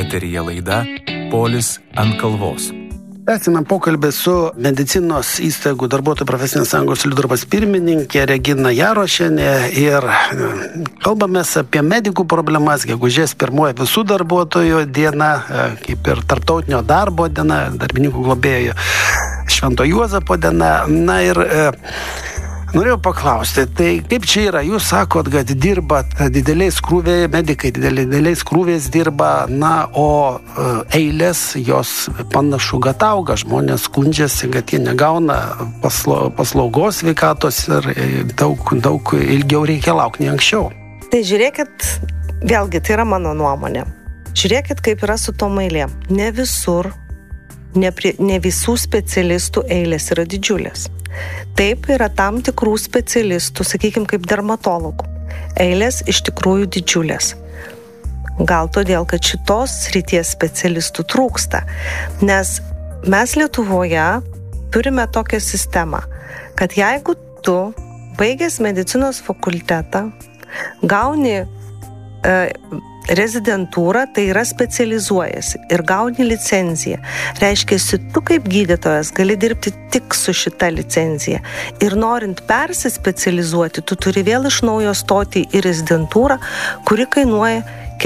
Eteryje laida Polis ant kalvos. Tęsime pokalbį su medicinos įstaigų darbuotojų profesinės sąjungos Liudarbas pirmininkė Regina Jarošienė ir kalbamės apie medikų problemas. Gegužės 1 visų darbuotojų diena, kaip ir tarptautinio darbo diena, darbininkų globėjų Švento Juozapo diena. Na ir norėjau paklausti, tai kaip čia yra? Jūs sakot, kad dirbat dideliais krūviais, medikai dideliais krūviais dirba, na, o eilės jos panašu, kad auga. Žmonės skundžiasi, kad jie negauna paslaugos sveikatos ir daug ilgiau reikia laukti nei anksčiau. Tai žiūrėkit, vėlgi, tai yra mano nuomonė. Žiūrėkit, kaip yra su tom eilėm. Ne visur, ne visų specialistų eilės yra didžiulės. Taip, yra tam tikrų specialistų, sakykime, kaip dermatologų. Eilės iš tikrųjų didžiulės. Gal todėl, kad šitos srities specialistų trūksta. Nes mes Lietuvoje turime tokią sistemą, kad jeigu tu baigęs medicinos fakultetą, gauni rezidentūrą, tai yra specializuojasi ir gauni licenciją. Reiškia, tu kaip gydytojas gali dirbti tik su šita licencija. Ir norint persispecializuoti, tu turi vėl iš naujo stoti į rezidentūrą, kuri kainuoja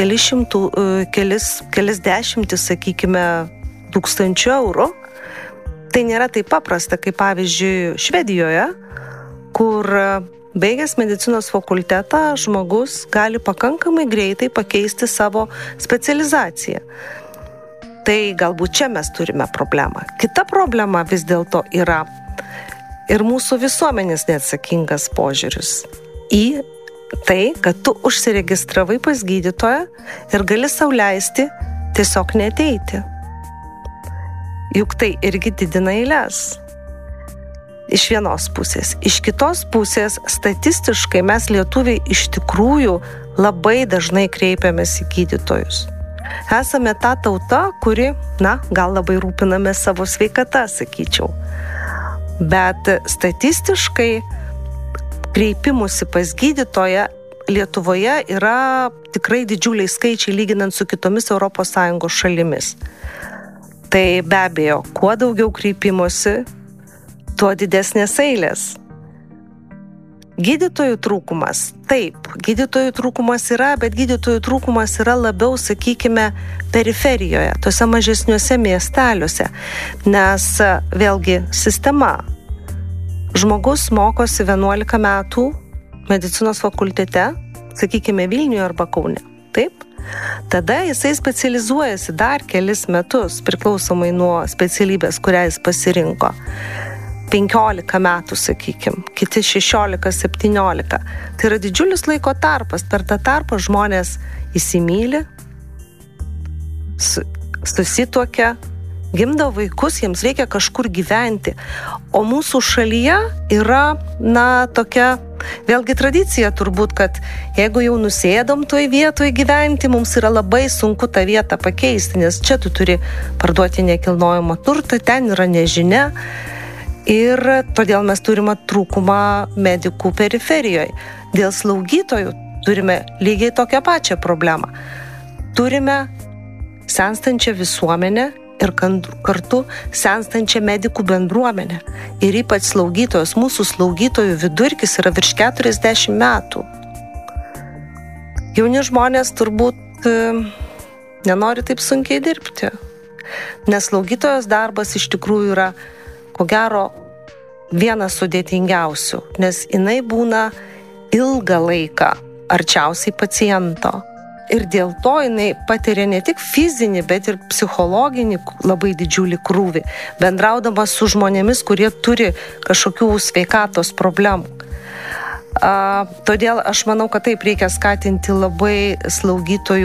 kelis dešimtis, sakykime, tūkstančių eurų. Tai nėra taip paprasta, kaip pavyzdžiui Švedijoje, kur baigęs medicinos fakultetą žmogus gali pakankamai greitai pakeisti savo specializaciją. Tai galbūt čia mes turime problemą. Kita problema vis dėlto yra ir mūsų visuomenės neatsakingas požiūris į tai, kad tu užsiregistravai pas gydytoją ir gali sau leisti tiesiog neateiti. Juk tai irgi didina eiles. Iš vienos pusės. Iš kitos pusės, statistiškai mes lietuviai iš tikrųjų labai dažnai kreipiamės į gydytojus. Esame ta tauta, kuri, gal labai rūpiname savo sveikatą, sakyčiau. Bet statistiškai kreipimusi pas gydytoją Lietuvoje yra tikrai didžiuliai skaičiai lyginant su kitomis ES šalimis. Tai be abejo, kuo daugiau kreipimusi, tuo didesnės eilės. Gydytojų trūkumas. Taip, gydytojų trūkumas yra, bet gydytojų trūkumas yra labiau, sakykime, periferijoje, tuose mažesniuose miesteliuose. Nes vėlgi sistema. Žmogus mokosi 11 metų medicinos fakultete, sakykime, Vilniuje arba Kaune. Taip? Tada jisai specializuojasi dar kelis metus, priklausomai nuo specialybės, kurią jis pasirinko. 15 metų, sakykime, kiti 16-17. Tai yra didžiulis laiko tarpas. Per tą tarpą žmonės įsimyli, susituokia, gimdo vaikus, jiems reikia kažkur gyventi. O mūsų šalyje yra, tokia, vėlgi tradicija turbūt, kad jeigu jau nusėdom toj vietoj gyventi, mums yra labai sunku tą vietą pakeisti, nes čia tu turi parduoti nekilnojamą turtą, ten yra nežinia. Ir todėl mes turime trūkumą medikų periferijoje. Dėl slaugytojų turime lygiai tokią pačią problemą. Turime senstančią visuomenę ir kartu senstančią medikų bendruomenę. Ir ypač slaugytojos. Mūsų slaugytojų vidurkis yra virš 40 metų. Jauni žmonės turbūt nenori taip sunkiai dirbti. Nes slaugytojos darbas iš tikrųjų yra ko gero vienas sudėtingiausių, nes jinai būna ilgą laiką arčiausiai paciento. Ir dėl to jinai patiria ne tik fizinį, bet ir psichologinį labai didžiulį krūvį, bendraudama su žmonėmis, kurie turi kažkokių sveikatos problemų. Todėl aš manau, kad taip reikia skatinti labai slaugytojų